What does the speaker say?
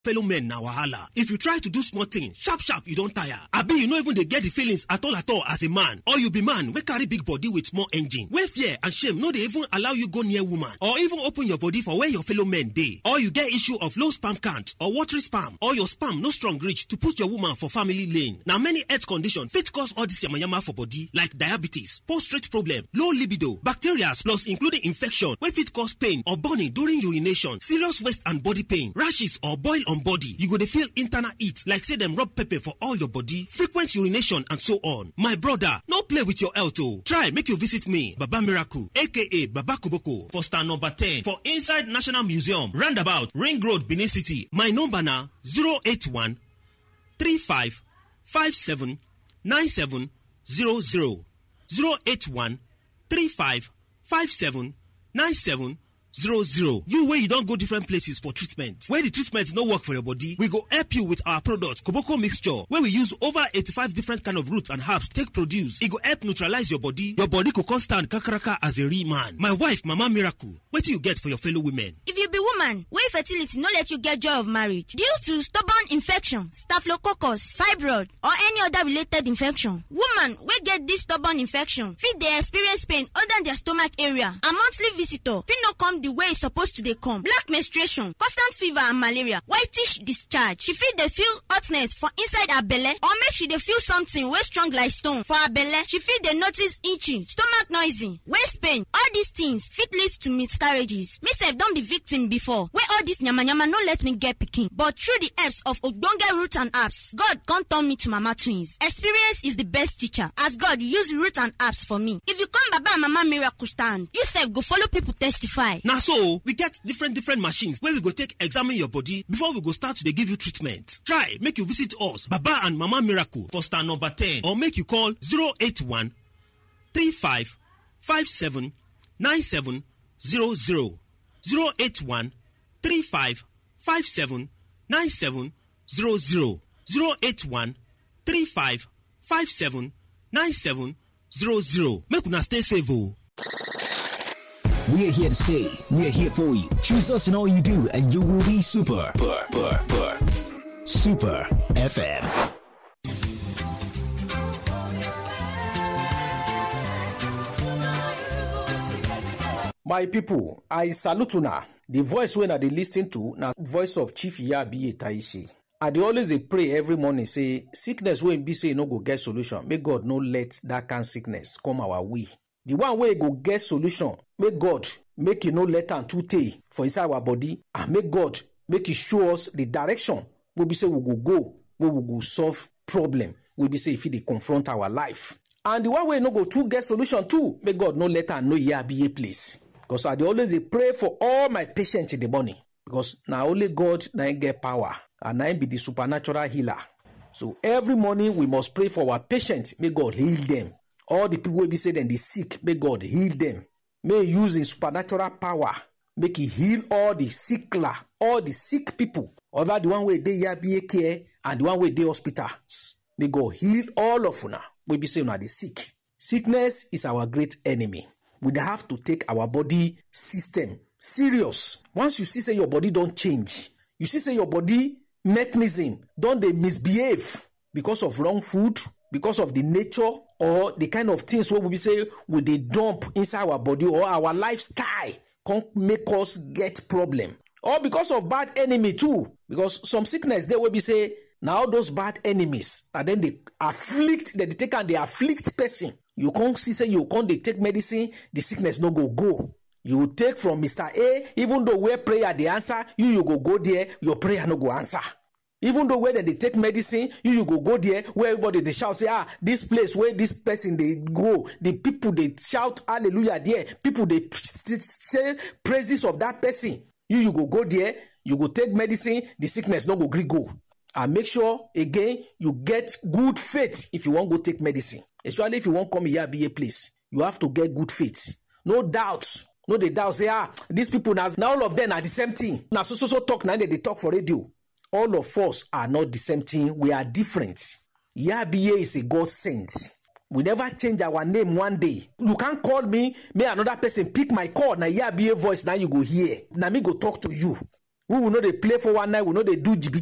fellow men na wahala. If you try to do small thing, sharp you don tire. Abi you no even dey get the feelings at all as a man. Or you be man wey carry big body with small engine. Wey fear and shame no dey even allow you go near woman. Or even open your body for where your fellow men dey. Or you get issue of low sperm count or watery sperm. Or your sperm no strong reach to put your woman for family lane. Na many health condition fit cause all this yamayama for body like diabetes, prostate problem, low libido, bacteria plus including infection wey fit cause pain or burning during urination, serious waist and body pain, rashes or boil on body. You go dey feel internal heat like say dem rub pepper for all your body, frequent urination and so on. My brother, no play with your health o. Try make you visit me, Baba Miracle aka Baba Koboko, for stand number 10 for inside National Museum, roundabout Ring Road, Benin City. My number na 081 35 57 97 00. 081 35 57 97 00. You wey you don go different places for treatment, where the treatment no work for your body, we go help you with our product Koboko mixture, where we use over 85 different kind of roots and herbs take produce. E go help neutralize your body go come stand kakaraka as a real man. My wife Mama Miracle, wetin you get for your fellow women? If you be woman wey fertility no let you get joy of marriage due to stubborn infection, staphylococcus, fibroid or any other related infection, woman wey get this stubborn infection fit dey experience pain under their stomach area and monthly visitor fit no come the way e supposed to dey come, black menstruation, constant fever and malaria, whitish discharge. She fit dey feel hotness for inside her belle or make she dey feel something wey strong like stone for her belle. She fit dey notice itching, stomach noisy, waist pain. All these things fit lead to miscarriages. Me sef don be victim before wey all this yamayama no let me get pikin, but through the helps of ogbonge root and herbs, God come turn me to mama twins. Experience is the best teacher, as God use root and herbs for me. If you come Baba and Mama Miracle stand, you sef go follow people testify. Na so we get different machines where we go take examine your body before we go start to dey give you treatment. Try make you visit us, Baba and Mama Miracle, for stand number 10, or make you call 081 35 57 97 00. 081 35 57 97 00. 081 35 57 97 00. Make una stay safe o. We are here to stay. We are here for you. Choose us in all you do, and you will be super. Super FM. My people, I salute una. The voice when I dey listen to na voice of Chief Iyabiye Taishi. I dey always dey pray every morning say sickness wey be say no go get solution, make God no let that kind sickness come our way. The one wey go get solution, make God make e no let am too tey for inside our body, and make God make e show us the direction wey be say we go, wey we go solve problem wey be say if e dey confront our life. And the one wey no go too get solution too, make God no let am know Iyabiye place. Because I dey always dey pray for all my patients in the morning, because na only God na him get power, and na him be the supernatural healer. So every morning we must pray for our patients, may God heal them. All the people wey be say dem dey sick, may God heal them. May he use his supernatural power, make he heal all the sickler, all the sick people, over the one wey dey Iyabiye care and the one wey dey hospitals. May God heal all of una wey be say una dey sick. Sickness is our great enemy. We have to take our body system serious. Once you see say your body don't change, you see say your body mechanism don't they misbehave because of wrong food, because of the nature or the kind of things what we say we they dump inside our body, or our lifestyle can make us get problem, or because of bad enemy too. Because some sickness they will be say now those bad enemies, and then they afflict, they take and they afflict person. You can't see say you can't they take medicine, the sickness no go. You take from Mr. A, even though where prayer the answer, you go there, your prayer no go answer. Even though where they take medicine, you go there, where everybody they shout, say, this place where this person they go, the people they shout hallelujah there, people they say praises of that person. You go there, you go take medicine, the sickness no go. And make sure again you get good faith if you want go take medicine. Especially if you want come here be a place, you have to get good faith. No doubt. No they doubt say these people now all of them are the same thing. Now so talk now they talk for radio. All of us are not the same thing. We are different. Iyabiye is a God sent. We never change our name one day. You can't call me, may another person pick my call. Now Iyabiye voice now you go hear. Now me go talk to you. we will know dey play for one night, we know dey do